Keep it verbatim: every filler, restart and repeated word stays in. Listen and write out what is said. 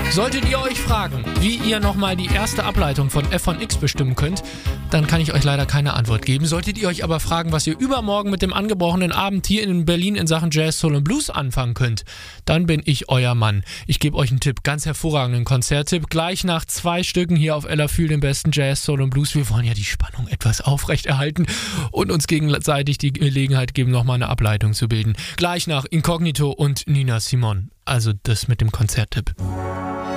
Solltet ihr euch fragen, wie ihr nochmal die erste Ableitung von F von X bestimmen könnt, dann kann ich euch leider keine Antwort geben. Solltet ihr euch aber fragen, was ihr übermorgen mit dem angebrochenen Abend hier in Berlin in Sachen Jazz, Soul und Blues anfangen könnt, dann bin ich euer Mann. Ich gebe euch einen Tipp, ganz hervorragenden Konzerttipp. Gleich nach zwei Stücken hier auf Ella Fühl, den besten Jazz, Soul und Blues. Wir wollen ja die Spannung etwas aufrechterhalten und uns gegenseitig die Gelegenheit geben, nochmal eine Ableitung zu bilden. Gleich nach Incognito und Nina Simone. Also das mit dem Konzerttipp.